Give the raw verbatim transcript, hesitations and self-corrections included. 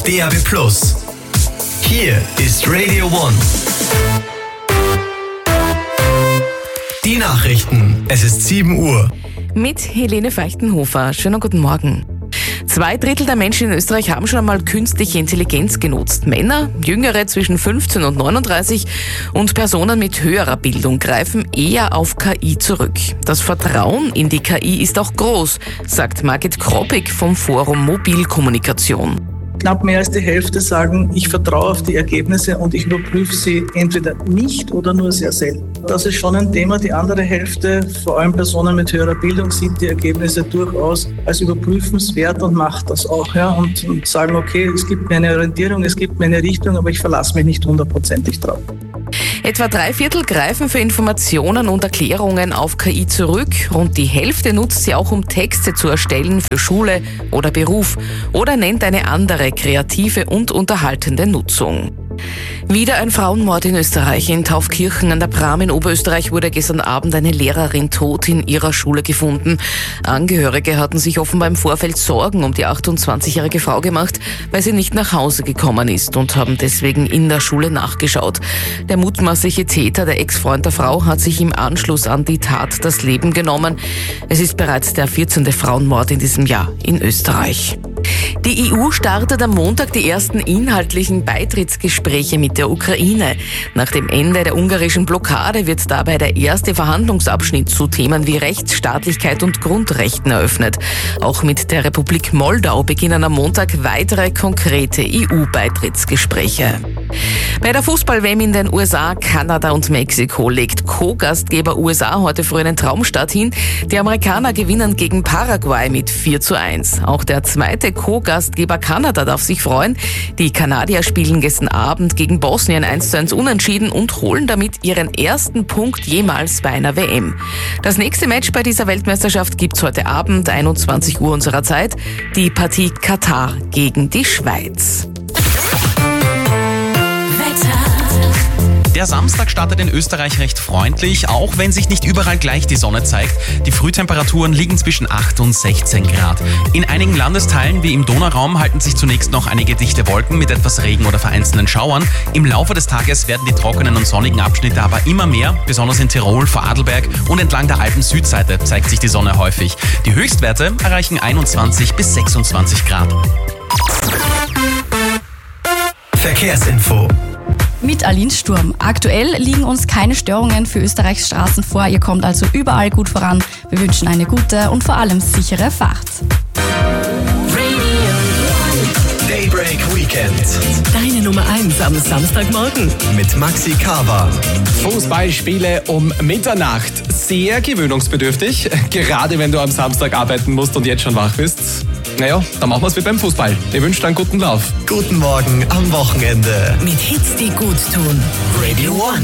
D A B Plus. Hier ist Radio One. Die Nachrichten. Es ist sieben Uhr. Mit Helene Feichtenhofer. Schönen guten Morgen. Zwei Drittel der Menschen in Österreich haben schon einmal künstliche Intelligenz genutzt. Männer, Jüngere zwischen fünfzehn und neununddreißig und Personen mit höherer Bildung greifen eher auf K I zurück. Das Vertrauen in die K I ist auch groß, sagt Margit Kroppig vom Forum Mobilkommunikation. Knapp mehr als die Hälfte sagen, ich vertraue auf die Ergebnisse und ich überprüfe sie entweder nicht oder nur sehr selten. Das ist schon ein Thema. Die andere Hälfte, vor allem Personen mit höherer Bildung, sieht die Ergebnisse durchaus als überprüfenswert und macht das auch. Ja, und, und sagen, okay, es gibt mir eine Orientierung, es gibt mir eine Richtung, aber ich verlasse mich nicht hundertprozentig drauf. Etwa drei Viertel greifen für Informationen und Erklärungen auf K I zurück. Rund die Hälfte nutzt sie auch, um Texte zu erstellen für Schule oder Beruf oder nennt eine andere kreative und unterhaltende Nutzung. Wieder ein Frauenmord in Österreich. In Taufkirchen an der Bram in Oberösterreich wurde gestern Abend eine Lehrerin tot in ihrer Schule gefunden. Angehörige hatten sich offenbar im Vorfeld Sorgen um die achtundzwanzigjährige Frau gemacht, weil sie nicht nach Hause gekommen ist und haben deswegen in der Schule nachgeschaut. Der mutmaßliche Täter, der Ex-Freund der Frau, hat sich im Anschluss an die Tat das Leben genommen. Es ist bereits der vierzehnte Frauenmord in diesem Jahr in Österreich. Die E U startet am Montag die ersten inhaltlichen Beitrittsgespräche mit der Ukraine. Nach dem Ende der ungarischen Blockade wird dabei der erste Verhandlungsabschnitt zu Themen wie Rechtsstaatlichkeit und Grundrechten eröffnet. Auch mit der Republik Moldau beginnen am Montag weitere konkrete E U-Beitrittsgespräche. Bei der Fußball-W M in den U S A, Kanada und Mexiko legt Co-Gastgeber U S A heute früh einen Traumstart hin. Die Amerikaner gewinnen gegen Paraguay mit vier zu eins. Auch der zweite Co-Gastgeber Kanada darf sich freuen. Die Kanadier spielen gestern Abend gegen Bosnien eins zu eins unentschieden und holen damit ihren ersten Punkt jemals bei einer W M. Das nächste Match bei dieser Weltmeisterschaft gibt's heute Abend, einundzwanzig Uhr unserer Zeit. Die Partie Katar gegen die Schweiz. Der Samstag startet in Österreich recht freundlich, auch wenn sich nicht überall gleich die Sonne zeigt. Die Frühtemperaturen liegen zwischen acht und sechzehn Grad. In einigen Landesteilen wie im Donauraum halten sich zunächst noch einige dichte Wolken mit etwas Regen oder vereinzelten Schauern. Im Laufe des Tages werden die trockenen und sonnigen Abschnitte aber immer mehr, besonders in Tirol, Vorarlberg und entlang der Alpen-Südseite zeigt sich die Sonne häufig. Die Höchstwerte erreichen einundzwanzig bis sechsundzwanzig Grad. Verkehrsinfo. Mit Aline Sturm. Aktuell liegen uns keine Störungen für Österreichs Straßen vor. Ihr kommt also überall gut voran. Wir wünschen eine gute und vor allem sichere Fahrt. Daybreak Weekend. Deine Nummer eins am Samstagmorgen. Mit Maxi Kava. Fußballspiele um Mitternacht. Sehr gewöhnungsbedürftig. Gerade wenn du am Samstag arbeiten musst und jetzt schon wach bist. Naja, dann machen wir es wie beim Fußball. Ich wünsche dir einen guten Lauf. Guten Morgen am Wochenende. Mit Hits, die gut tun. Radio One.